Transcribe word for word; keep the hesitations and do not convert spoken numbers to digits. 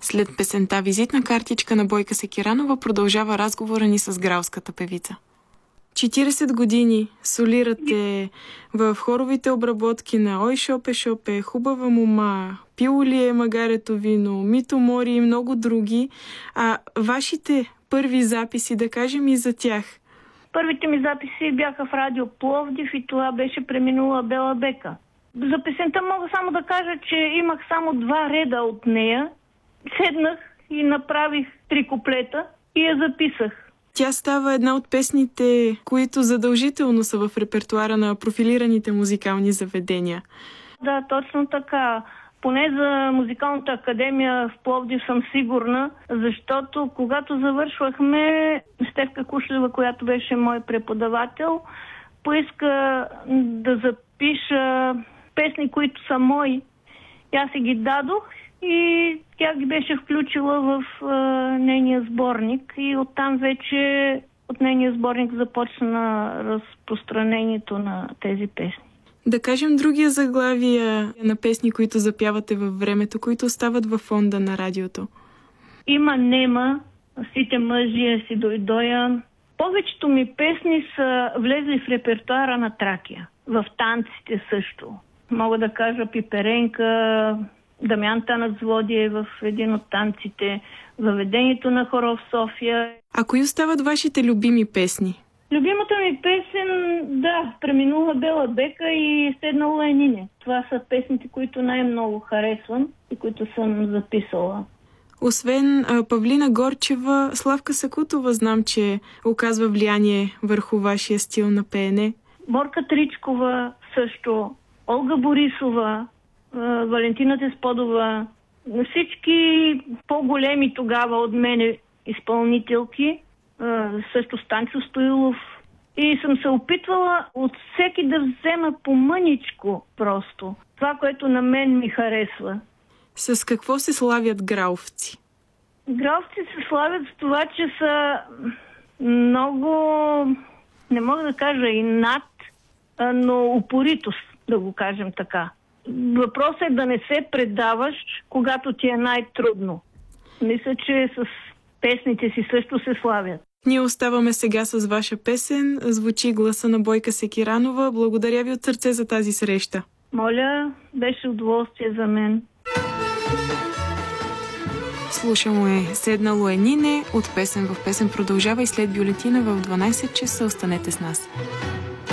След песента «Визитна картичка» на Бойка Секиранова продължава разговора ни с гралската певица. четирийсет години солирате в хоровите обработки на «Ой, шопе, шопе», «Хубава мома», «Пило ли е магарето вино», «Мито мори» и много други. А вашите първи записи, да кажем и за тях? Първите ми записи бяха в Радио Пловдив и това беше «Преминула Бела Бека». За песента мога само да кажа, че имах само два реда от нея. Седнах и направих три куплета и я записах. Тя става една от песните, които задължително са в репертуара на профилираните музикални заведения. Да, точно така. Поне за Музикалната академия в Пловдив съм сигурна, защото когато завършвахме, Стефка Кушлева, която беше мой преподавател, поиска да запиша песни, които са мои. И аз си ги дадох и тя ги беше включила в а, нейния сборник и оттам вече от нейния сборник започна разпространението на тези песни. Да кажем другия заглавия на песни, които запявате във времето, които остават във фонда на радиото. Има Нема, Сите мъжия си дойдоя. Повечето ми песни са влезли в репертуара на Тракия. В танците също. Мога да кажа Пиперенка, Дамян Танът Злодие в един от танците, Въведението на Хоров София. А кои остават вашите любими песни? Любимата ми песен, да, «Преминула Бела Бека» и «Седнала е Нине». Това са песните, които най-много харесвам и които съм записала. Освен а, Павлина Горчева, Славка Сакутова знам, че оказва влияние върху вашия стил на пеене. Борка Тричкова също, Олга Борисова, а, Валентина Тесподова, всички по-големи тогава от мене изпълнителки, а, също Станчо Стоилов. И съм се опитвала от всеки да взема по мъничко просто. Това, което на мен ми харесва. С какво се славят граловци? Граловци се славят с това, че са много, не мога да кажа и над, но упоритост, да го кажем така. Въпросът е да не се предаваш, когато ти е най-трудно. Мисля, че с песните си също се славят. Ние оставаме сега с ваша песен. Звучи гласа на Бойка Секиранова. Благодаря ви от сърце за тази среща. Моля, беше удоволствие за мен. Слушаме «Седнало е Нине» от песен в песен продължава и след бюлетина в дванайсет часа. Останете с нас.